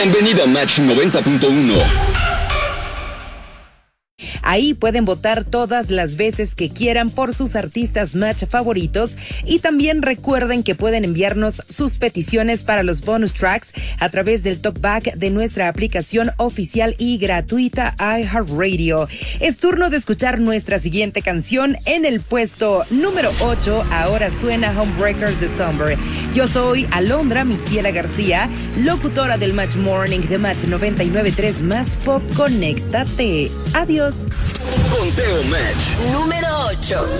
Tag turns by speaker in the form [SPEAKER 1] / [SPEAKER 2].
[SPEAKER 1] Bienvenido a Match 90.1.
[SPEAKER 2] Ahí pueden votar todas las veces que quieran por sus artistas Match favoritos y también recuerden que pueden enviarnos sus peticiones para los bonus tracks a través del talkback de nuestra aplicación oficial y gratuita iHeartRadio. Es turno de escuchar nuestra siguiente canción en el puesto número 8. Ahora suena Homebreaker de Summer. Yo soy Alondra Misiela García, locutora del Match Morning de Match 99.3 Más Pop. Conéctate. Adiós.
[SPEAKER 1] Conteo Match
[SPEAKER 3] número 8.